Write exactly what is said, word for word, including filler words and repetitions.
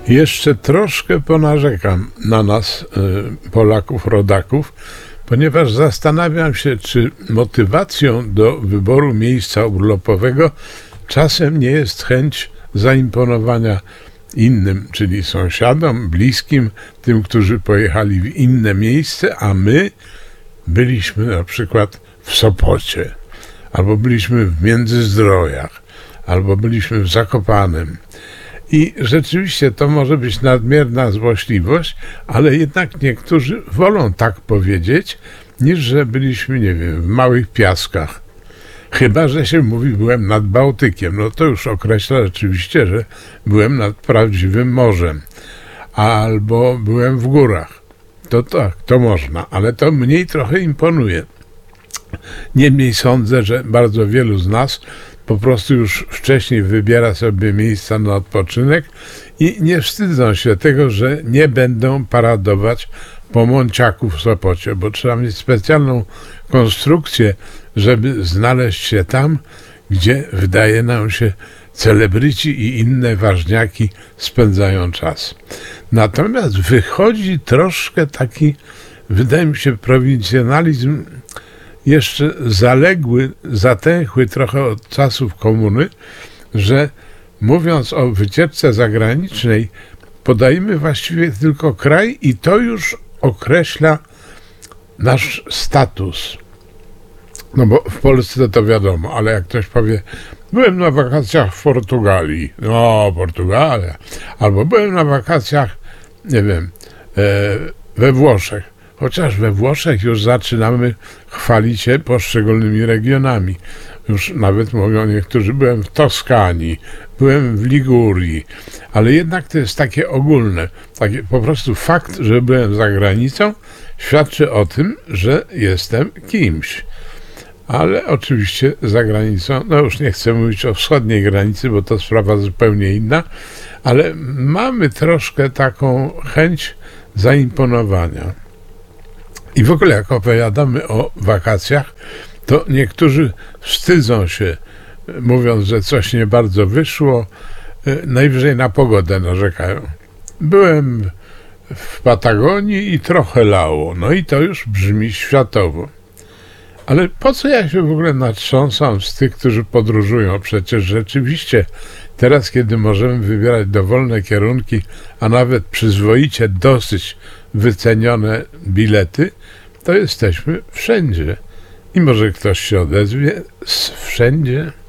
Jeszcze troszkę ponarzekam na nas, y, Polaków, rodaków, ponieważ zastanawiam się, czy motywacją do wyboru miejsca urlopowego czasem nie jest chęć zaimponowania innym, czyli sąsiadom, bliskim, tym, którzy pojechali w inne miejsce, a my byliśmy na przykład w Sopocie, albo byliśmy w Międzyzdrojach, albo byliśmy w Zakopanem. I rzeczywiście to może być nadmierna złośliwość, ale jednak niektórzy wolą tak powiedzieć, niż że byliśmy, nie wiem, w Małych Piaskach. Chyba że się mówi, byłem nad Bałtykiem. No to już określa rzeczywiście, że byłem nad prawdziwym morzem. Albo byłem w górach. To tak, to można, ale to mniej trochę imponuje. Niemniej sądzę, że bardzo wielu z nas po prostu już wcześniej wybiera sobie miejsca na odpoczynek i nie wstydzą się tego, że nie będą paradować po Monciaku w Sopocie, bo trzeba mieć specjalną konstrukcję, żeby znaleźć się tam, gdzie wydaje nam się celebryci i inne ważniaki spędzają czas. Natomiast wychodzi troszkę taki, wydaje mi się, prowincjonalizm jeszcze zaległy, zatęchły trochę od czasów komuny, że mówiąc o wycieczce zagranicznej, podajemy właściwie tylko kraj i to już określa nasz status. No bo w Polsce to wiadomo, ale jak ktoś powie, byłem na wakacjach w Portugalii, no Portugalia, albo byłem na wakacjach, nie wiem, we Włoszech. Chociaż we Włoszech już zaczynamy chwalić się poszczególnymi regionami. Już nawet mówią niektórzy, byłem w Toskanii, byłem w Ligurii, ale jednak to jest takie ogólne. Takie po prostu fakt, że byłem za granicą, świadczy o tym, że jestem kimś. Ale oczywiście za granicą, no już nie chcę mówić o wschodniej granicy, bo to sprawa zupełnie inna, ale mamy troszkę taką chęć zaimponowania. I w ogóle jak opowiadamy o wakacjach, to niektórzy wstydzą się, mówiąc, że coś nie bardzo wyszło, najwyżej na pogodę narzekają. Byłem w Patagonii i trochę lało, no i to już brzmi światowo. Ale po co ja się w ogóle natrząsam z tych, którzy podróżują? Przecież rzeczywiście teraz, kiedy możemy wybierać dowolne kierunki, a nawet przyzwoicie dosyć wycenione bilety, to jesteśmy wszędzie. I może ktoś się odezwie z wszędzie?